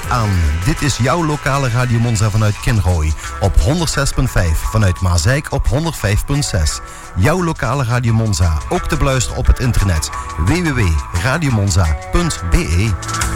aan. Dit is jouw lokale Radio Monza vanuit Kinrooi. Op 106.5. Vanuit Maasijk op 105.6. Jouw lokale Radio Monza. Ook te beluisteren op het internet. www.radiomonza.be